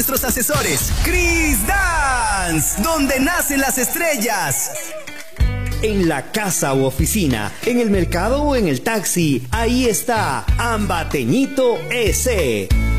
Nuestros asesores, Chris Dance, donde nacen las estrellas. En la casa u oficina, en el mercado o en el taxi, ahí está Ambateñito S.